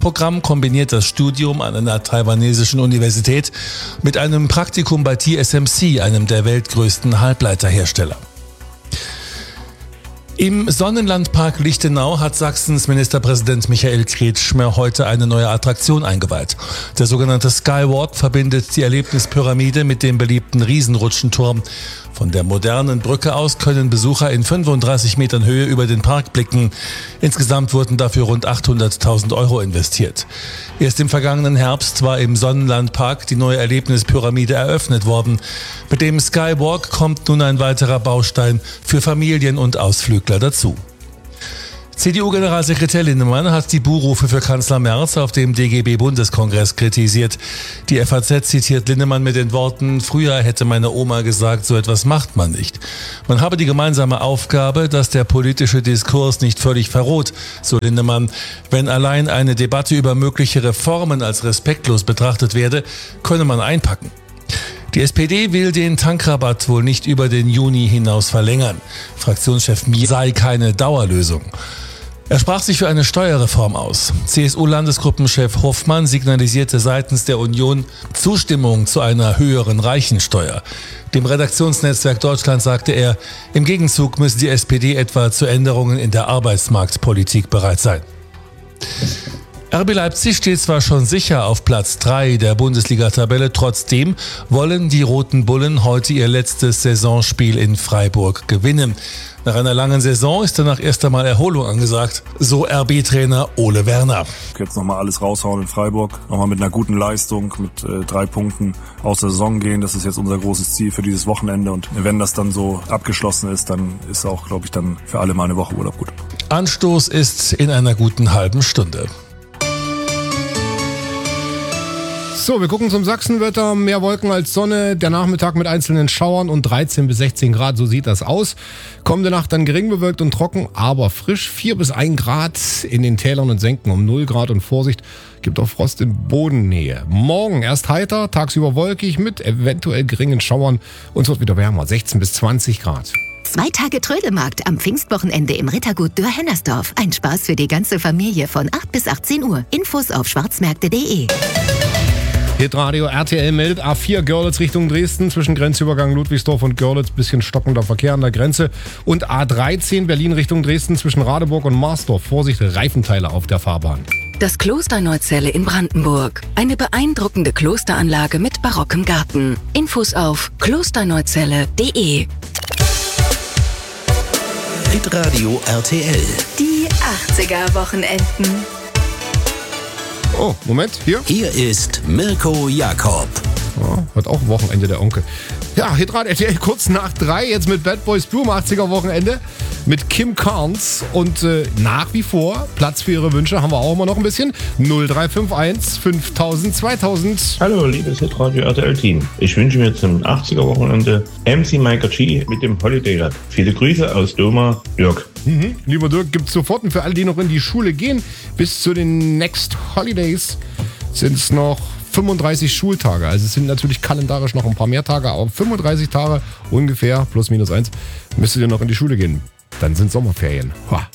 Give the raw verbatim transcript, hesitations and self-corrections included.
Programm kombiniert das Studium an einer taiwanesischen Universität mit einem Praktikum bei T S M C, einem der weltgrößten Halbleiterhersteller. Im Sonnenlandpark Lichtenau hat Sachsens Ministerpräsident Michael Kretschmer heute eine neue Attraktion eingeweiht. Der sogenannte Skywalk verbindet die Erlebnispyramide mit dem beliebten Riesenrutschenturm. Von der modernen Brücke aus können Besucher in fünfunddreißig Metern Höhe über den Park blicken. Insgesamt wurden dafür rund achthunderttausend Euro investiert. Erst im vergangenen Herbst war im Sonnenlandpark die neue Erlebnispyramide eröffnet worden. Mit dem Skywalk kommt nun ein weiterer Baustein für Familien und Ausflügler dazu. C D U-Generalsekretär Linnemann hat die Buhrufe für Kanzler Merz auf dem D G B-Bundeskongress kritisiert. Die F A Z zitiert Linnemann mit den Worten: Früher hätte meine Oma gesagt, so etwas macht man nicht. Man habe die gemeinsame Aufgabe, dass der politische Diskurs nicht völlig verroht, so Linnemann. Wenn allein eine Debatte über mögliche Reformen als respektlos betrachtet werde, könne man einpacken. Die S P D will den Tankrabatt wohl nicht über den Juni hinaus verlängern. Fraktionschef Mier sei keine Dauerlösung. Er sprach sich für eine Steuerreform aus. C S U-Landesgruppenchef Hoffmann signalisierte seitens der Union Zustimmung zu einer höheren Reichensteuer. Dem Redaktionsnetzwerk Deutschland sagte er, im Gegenzug müsse die S P D etwa zu Änderungen in der Arbeitsmarktpolitik bereit sein. R B Leipzig steht zwar schon sicher auf Platz drei der Bundesliga-Tabelle, trotzdem wollen die Roten Bullen heute ihr letztes Saisonspiel in Freiburg gewinnen. Nach einer langen Saison ist danach erst einmal Erholung angesagt, so R B-Trainer Ole Werner. Jetzt nochmal alles raushauen in Freiburg, nochmal mit einer guten Leistung, mit äh, drei Punkten aus der Saison gehen. Das ist jetzt unser großes Ziel für dieses Wochenende, und wenn das dann so abgeschlossen ist, dann ist auch, glaube ich, dann für alle mal eine Woche Urlaub gut. Anstoß ist in einer guten halben Stunde. So, wir gucken zum Sachsenwetter. Mehr Wolken als Sonne. Der Nachmittag mit einzelnen Schauern und dreizehn bis sechzehn Grad, so sieht das aus. Kommende Nacht dann gering bewölkt und trocken, aber frisch. vier bis ein Grad in den Tälern und Senken um null Grad, und Vorsicht, gibt auch Frost in Bodennähe. Morgen erst heiter, tagsüber wolkig mit eventuell geringen Schauern, und es wird wieder wärmer, sechzehn bis zwanzig Grad. Zwei Tage Trödelmarkt am Pfingstwochenende im Rittergut Dürr-Hennersdorf. Ein Spaß für die ganze Familie von acht bis achtzehn Uhr. Infos auf schwarzmärkte punkt de. Hitradio R T L meldet A vier Görlitz Richtung Dresden, zwischen Grenzübergang Ludwigsdorf und Görlitz, bisschen stockender Verkehr an der Grenze. Und A dreizehn Berlin Richtung Dresden, zwischen Radeburg und Marsdorf. Vorsicht, Reifenteile auf der Fahrbahn. Das Kloster Neuzelle in Brandenburg. Eine beeindruckende Klosteranlage mit barockem Garten. Infos auf klosterneuzelle punkt de. Hitradio R T L. Die achtziger-Wochenenden. Oh, Moment, hier. Hier ist Mirko Jakob. Ja, hat auch Wochenende der Onkel. Ja, Hitradio R T L kurz nach drei, jetzt mit Bad Boys Blue im achtziger-Wochenende mit Kim Carnes, und äh, nach wie vor Platz für Ihre Wünsche haben wir auch immer noch ein bisschen. null drei fünf eins fünftausend zweitausend. Hallo, liebes Hitradio R T L-Team. Ich wünsche mir zum achtziger-Wochenende M C Micah G mit dem Holiday Lab. Viele Grüße aus Doma, Jörg. Mhm. Lieber Dirk, gibt's sofort, und für alle, die noch in die Schule gehen, bis zu den Next Holidays sind es noch fünfunddreißig Schultage. Also es sind natürlich kalendarisch noch ein paar mehr Tage, aber fünfunddreißig Tage ungefähr, plus minus eins, müsstet ihr noch in die Schule gehen. Dann sind Sommerferien. Ha.